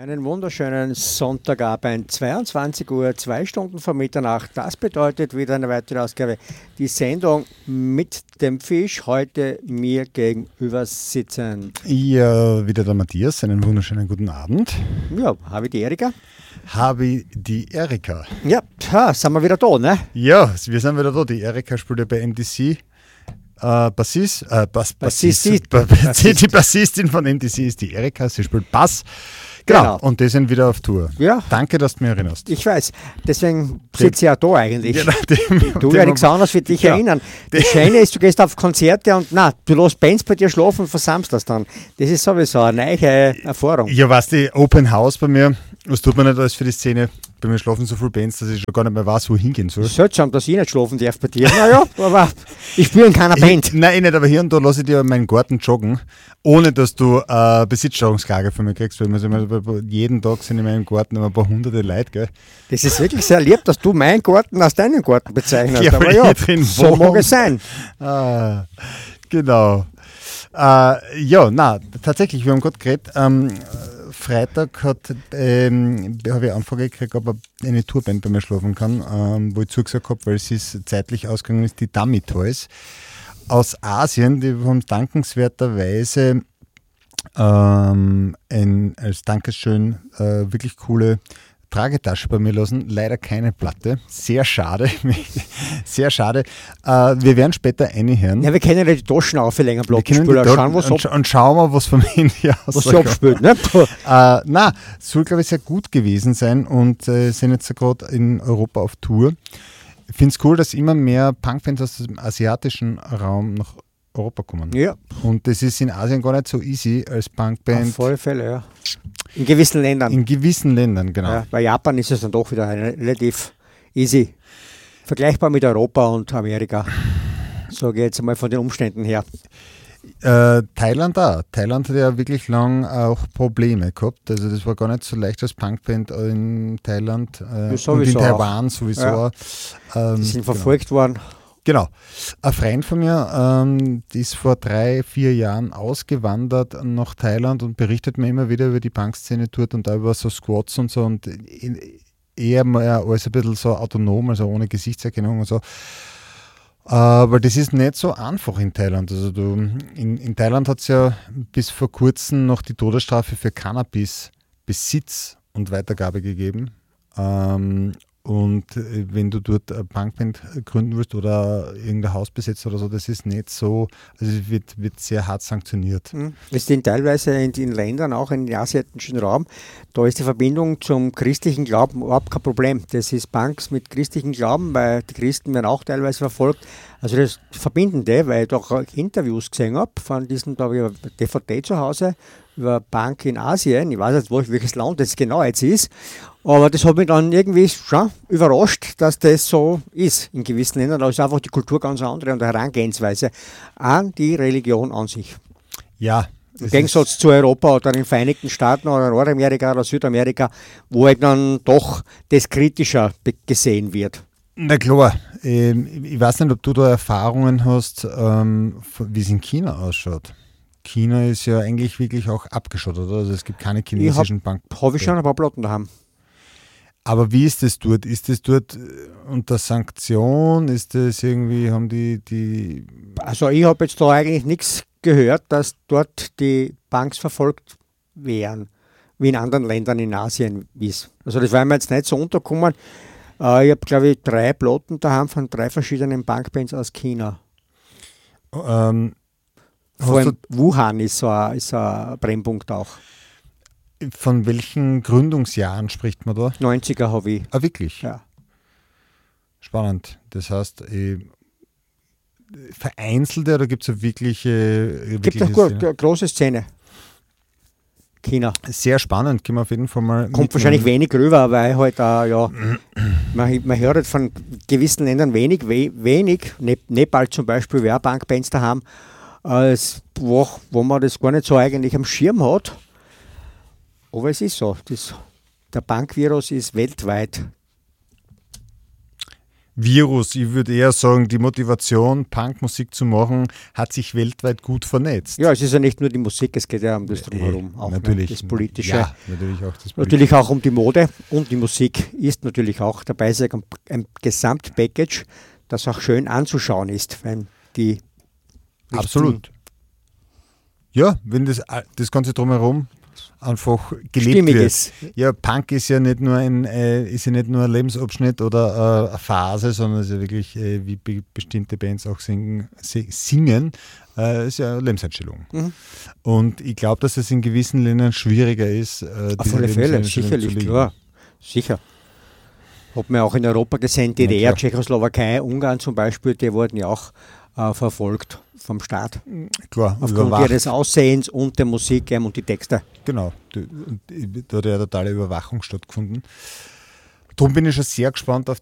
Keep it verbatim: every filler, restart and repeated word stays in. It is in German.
Einen wunderschönen Sonntagabend, zweiundzwanzig Uhr, zwei Stunden vor Mitternacht. Das bedeutet wieder eine weitere Ausgabe. Die Sendung mit dem Fisch, heute mir gegenüber sitzend. Ja, wieder der Matthias, einen wunderschönen guten Abend. Ja, habe ich die Erika? Habe ich die Erika. Ja, ha, sind wir wieder da, ne? Ja, wir sind wieder da. Die Erika spielt ja bei M D C. Äh, Bassist, äh, Bass, Bassist, Bassist. Die Bassistin von M D C ist die Erika, sie spielt Bass. Genau. genau, und die sind wieder auf Tour. Ja. Danke, dass du mich erinnerst. Ich weiß, deswegen sitze ich ja da eigentlich. Genau, dem, du werde nichts anderes für dich ja. erinnern. Das Schöne ist, du gehst auf Konzerte und na, du lässt Bands bei dir schlafen und versammst das dann. Das ist sowieso eine neue Erfahrung. Ja, weißt du, Open House bei mir, was tut man nicht alles für die Szene? Bei mir schlafen so viele Bands, dass ich schon gar nicht mehr weiß, wo ich hingehen soll. Seltsam, dass ich nicht schlafen darf bei dir. Naja, aber ich spiele in keiner Band. Ich, nein, ich nicht, aber hier und da lasse ich dir in meinen Garten joggen, ohne dass du äh, Besitzstörungsklage von mir kriegst. Weil also, jeden Tag sind in meinem Garten ein paar hunderte Leute. Gell? Das ist wirklich sehr lieb, dass du meinen Garten als deinen Garten bezeichnest. Ja, aber ja, drin so mag es sein. Ah, genau. Äh, ja, na, tatsächlich, wir haben gerade geredet. Ähm, Freitag hat, ähm, habe ich Anfrage gekriegt, ob eine Tourband bei mir schlafen kann, ähm, wo ich zugesagt habe, weil es ist zeitlich ausgegangen ist, die Dummy Toys aus Asien, die haben dankenswerterweise ähm, ein, als Dankeschön äh, wirklich coole Tragetasche bei mir lassen, leider keine Platte, sehr schade, sehr schade. Äh, wir werden später reinhören. Ja, wir kennen ja die Taschen auf für länger Plattenspieler, schauen was und, ab- und schauen wir, was vom Handy aus was sie abspielt, ne? äh, na, soll glaube ich sehr gut gewesen sein und äh, sind jetzt gerade in Europa auf Tour. Ich finde es cool, dass immer mehr Punkfans aus dem asiatischen Raum nach Europa kommen. Ja. Und das ist in Asien gar nicht so easy als Punkband. Auf alle Fälle, ja. In gewissen Ländern. In gewissen Ländern, genau. Ja, bei Japan ist es dann doch wieder relativ easy. Vergleichbar mit Europa und Amerika. So geht es mal von den Umständen her. Äh, Thailand auch. Thailand hat ja wirklich lang auch Probleme gehabt. Also das war gar nicht so leicht als Punkband in Thailand äh, und in Taiwan auch. sowieso. Ja. Ähm, Die sind verfolgt genau. worden. Genau. Ein Freund von mir, ähm, die ist vor drei, vier Jahren ausgewandert nach Thailand und berichtet mir immer wieder über die Punkszene dort und da über so Squads und so und eher mal alles ein bisschen so autonom, also ohne Gesichtserkennung und so. Aber das ist nicht so einfach in Thailand. Also du, in, in Thailand hat es ja bis vor kurzem noch die Todesstrafe für Cannabis-Besitz und Weitergabe gegeben. Ähm, Und wenn du dort eine Punkband gründen willst oder irgendein Haus besetzt oder so, das ist nicht so, also es wird, wird sehr hart sanktioniert. Es sind teilweise in den Ländern, auch im asiatischen Raum, da ist die Verbindung zum christlichen Glauben überhaupt kein Problem. Das ist Punks mit christlichem Glauben, weil die Christen werden auch teilweise verfolgt. Also das Verbindende, weil ich doch Interviews gesehen habe von diesem, da habe ich ein D V D zu Hause über Punk in Asien. Ich weiß nicht, welches Land das genau jetzt ist. Aber das hat mich dann irgendwie schon überrascht, dass das so ist in gewissen Ländern. Da ist einfach die Kultur ganz andere und die Herangehensweise an die Religion an sich. Ja. Im Gegensatz zu Europa oder den Vereinigten Staaten oder Nordamerika oder Südamerika, wo eben dann doch das kritischer gesehen wird. Na klar. Ich weiß nicht, ob du da Erfahrungen hast, wie es in China ausschaut. China ist ja eigentlich wirklich auch abgeschottet, oder? Also es gibt keine chinesischen Banken. Habe ich schon ein paar Platten daheim. Aber wie ist das dort? Ist das dort unter Sanktion? Ist das irgendwie, haben die, die... Also ich habe jetzt da eigentlich nichts gehört, dass dort die Punks verfolgt wären, wie in anderen Ländern in Asien ist. Also das war mir jetzt nicht so untergekommen. Ich habe, glaube ich, drei Platten daheim von drei verschiedenen Punkbands aus China. Ähm, Vor allem Wuhan ist so ein, ist so ein Brennpunkt auch. Von welchen Gründungsjahren spricht man da? neunziger habe ich. Ah, wirklich? Ja. Spannend. Das heißt, äh, vereinzelte oder gibt es eine wirkliche, Es gibt eine Szene? große Szene. China. Sehr spannend, können wir auf jeden Fall mal. Kommt wahrscheinlich wenig rüber, weil halt auch, ja, man, man hört von gewissen Ländern wenig, we, wenig. Ne, Nepal zum Beispiel, wer Punkbands da haben, als wo, wo man das gar nicht so eigentlich am Schirm hat. Aber es ist so, das, der Punk-Virus ist weltweit. Virus. Ich würde eher sagen, die Motivation, Punkmusik zu machen, hat sich weltweit gut vernetzt. Ja, es ist ja nicht nur die Musik, es geht ja um das Drumherum. Auch natürlich. Ne? Das Politische. Ja, natürlich auch das Politische. Natürlich auch um die Mode und die Musik ist natürlich auch dabei. Es ist ein, ein Gesamtpackage, das auch schön anzuschauen ist, wenn die Absolut. Ja, wenn das, das Ganze drumherum einfach gelebt stimmig wird. Ist. Ja, Punk ist ja nicht nur ein, äh, ist ja nicht nur ein Lebensabschnitt oder äh, eine Phase, sondern es ist ja wirklich, äh, wie be- bestimmte Bands auch singen, singen äh, ist ja eine Lebenseinstellung. Mhm. Und ich glaube, dass es in gewissen Ländern schwieriger ist, äh, auf alle Fälle, sicherlich, klar. Sicher. Hat man auch in Europa gesehen, D D R, ja, Tschechoslowakei, Ungarn zum Beispiel, die wurden ja auch äh, verfolgt vom Staat. Klar, aufgrund überwacht. ihres Aussehens und der Musik ähm, und die Texte. Genau, da hat ja totale Überwachung stattgefunden. Darum bin ich schon sehr gespannt auf